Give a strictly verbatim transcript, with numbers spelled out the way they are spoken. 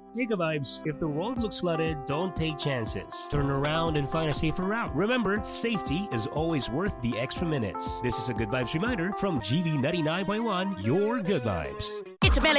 Hey, Good Vibes, if the road looks flooded, don't take chances. Turn around and find a safer route. Remember, safety is always worth the extra minutes. This is a Good Vibes reminder from G V ninety-nine point one, your Good Vibes. It's a